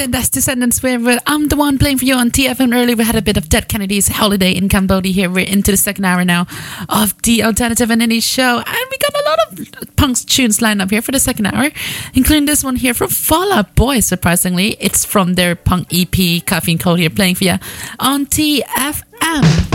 That's Descendants with I'm the One playing for you on TFM. Earlier we had a bit of Dead Kennedy's Holiday in Cambodia. Here we're into the second hour now of the Alternative and Indie Show, and we got a lot of punk tunes lined up here for the second hour, including this one here from Fall Out Boy. Surprisingly, it's from their punk EP Caffeine Cold here, playing for you on TFM.